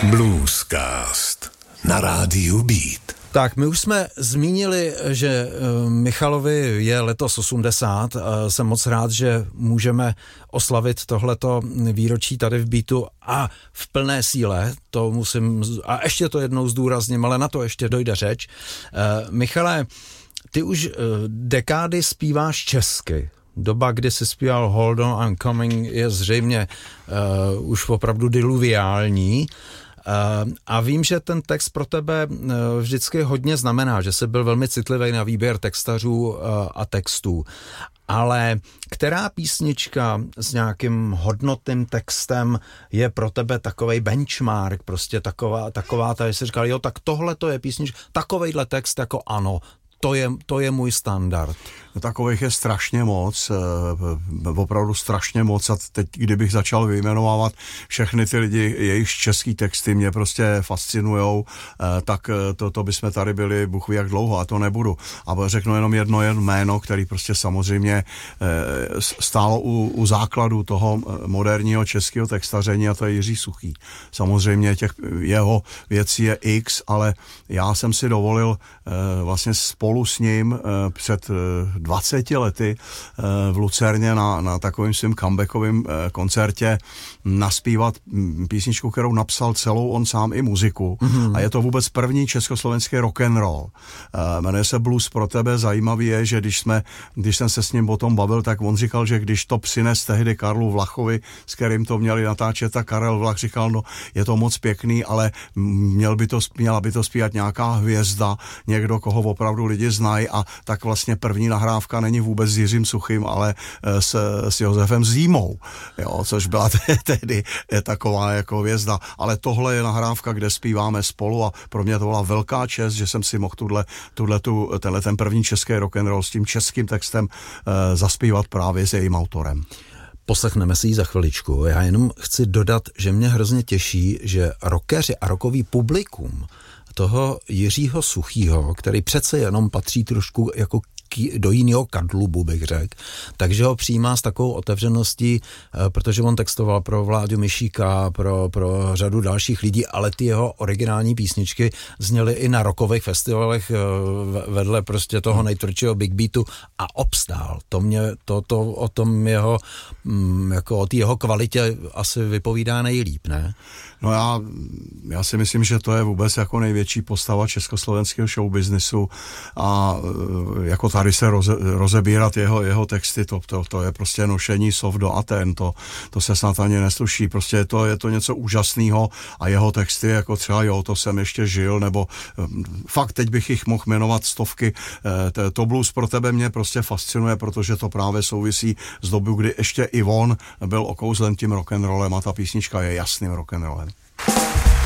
Bluescast na rádiu Beat. Tak, my už jsme zmínili, že Michalovi je letos 80. Jsem moc rád, že můžeme oslavit tohleto výročí tady v Beatu a v plné síle. To musím, a ještě to jednou zdůrazním, ale na to ještě dojde řeč. Michale, ty už dekády zpíváš česky. Doba, kdy jsi zpíval Hold On I'm Coming, je zřejmě už opravdu diluviální. A vím, že ten text pro tebe vždycky hodně znamená, že jsi byl velmi citlivý na výběr textařů a textů. Ale která písnička s nějakým hodnotným textem je pro tebe takovej benchmark, prostě taková ta, že jsi říkal, jo, tak tohle to je písnička, takovejhle text jako ano, to je můj standard. Takových je strašně moc, opravdu strašně moc a teď, kdybych začal vyjmenovávat všechny ty lidi, jejich český texty mě prostě fascinujou, tak to bychom tady byli Bůh ví jak dlouho a to nebudu. A řeknu jenom jedno jméno, který prostě samozřejmě stálo u základu toho moderního českého textaření a to je Jiří Suchý. Samozřejmě těch jeho věcí je X, ale já jsem si dovolil vlastně spolu s ním před 20 lety v Lucerně na takovým svým comebackovým koncertě naspívat písničku, kterou napsal celou on sám i muziku. A je to vůbec první československý rock and roll. Jmenuje se Blues pro tebe. Zajímavý je, že když jsem se s ním o tom bavil, tak on říkal, že když to přines tehdy Karlu Vlachovi, s kterým to měli natáčet, tak Karel Vlach říkal, no je to moc pěkný, ale měla by to zpívat nějaká hvězda, někdo, koho opravdu lidi znají, a tak vlastně první nahrávka není vůbec s Jiřím Suchým, ale s Josefem Zímou, jo, což byla tehdy taková jako hvězda. Ale tohle je nahrávka, kde zpíváme spolu a pro mě to byla velká čest, že jsem si mohl tenhle ten první český rock and roll s tím českým textem zaspívat právě s jejím autorem. Poslechneme si ji za chviličku. Já jenom chci dodat, že mě hrozně těší, že rockeři a rockový publikum toho Jiřího Suchýho, který přece jenom patří trošku jako do jiného kadlubu, bych řekl, takže ho přijímá s takovou otevřeností, protože on textoval pro Vláďu Mišíka, pro řadu dalších lidí, ale ty jeho originální písničky zněly i na rockových festivalech vedle prostě toho nejtvrdšího Big Beatu a obstál. To mě o tom jeho, jako o té jeho kvalitě asi vypovídá nejlíp, ne? No já si myslím, že to je vůbec jako největší postava československého showbiznisu a jako tady se rozebírat jeho texty, to je prostě nošení sov do Aten, to se snad ani nesluší, prostě je to něco úžasného a jeho texty jako třeba jo, to jsem ještě žil, nebo fakt teď bych jich mohl jmenovat stovky, to Blues pro tebe mě prostě fascinuje, protože to právě souvisí s dobou, kdy ještě i on byl okouzlen tím rock'n'rollem a ta písnička je jasným rock'n'rollem.